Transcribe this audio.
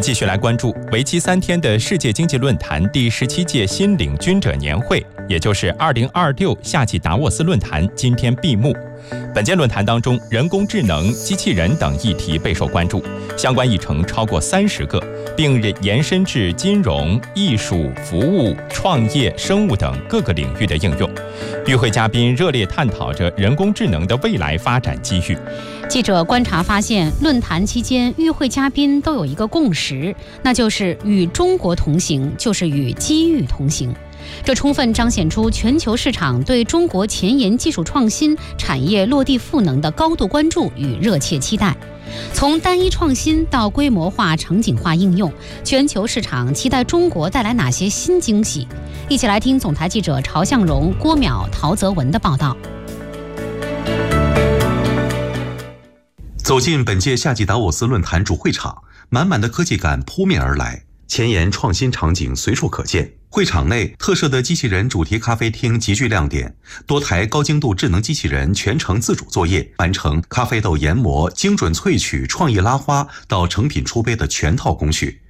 继续来关注为期3天的世界经济论坛第17届新领军者年会，也就是2026夏季达沃斯论坛今天闭幕。本届论坛当中，人工智能、机器人等议题备受关注，相关议程超过30个，并延伸至金融、艺术、服务、创业、生物等各个领域的应用。与会嘉宾热烈探讨着人工智能的未来发展机遇。 记者观察发现，论坛期间与会嘉宾都有一个共识，那就是与中国同行就是与机遇同行。这充分彰显出全球市场对中国前沿技术创新、产业落地赋能的高度关注与热切期待。从单一创新到规模化、场景化应用，全球市场期待中国带来哪些新惊喜？一起来听总台记者曹向荣、郭淼、陶泽文的报道。 走进本届夏季达沃斯论坛主会场，满满的科技感扑面而来，前沿创新场景随处可见。会场内特设的机器人主题咖啡厅极具亮点，多台高精度智能机器人全程自主作业，完成咖啡豆研磨、精准萃取、创意拉花到成品出杯的全套工序。